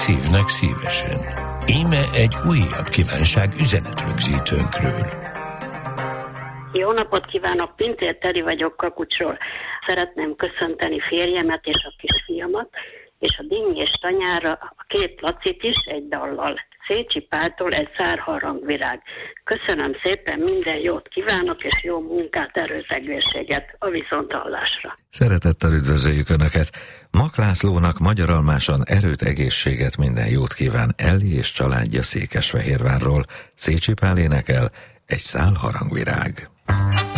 szívnek szívesen. Íme egy újabb kívánság üzenetrögzítőnkről. Jó napot kívánok, Pintér Teri vagyok Kakucsról. Szeretném köszönteni férjemet és a kisfiamat, és a Dinny és Tanyára a két Lacit is egy dallal. Szécsi Páltól egy szárharangvirág. Köszönöm szépen, minden jót kívánok, és jó munkát, erőt, egészséget a viszonthallásra. Szeretettel üdvözöljük Önöket! Mak Lászlónak magyaralmásan erőt, egészséget, minden jót kíván Elli és családja Székesfehérvárról. Szécsi Pál énekel egy szál harangvirág.